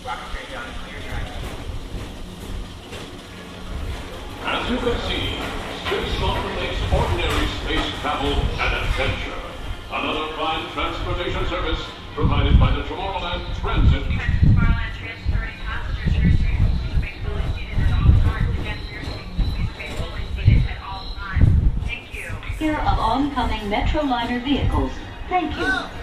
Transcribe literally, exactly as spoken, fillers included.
As you can see, space often makes ordinary space travel an adventure. Another fine transportation service provided by the Tomorrowland Transit. Tomorrowland transporting passengers here soon. Please remain fully seated at all times. Again, for your safety, please remain fully seated at all times. Thank you. Clear of oncoming Metroliner vehicles. Thank you.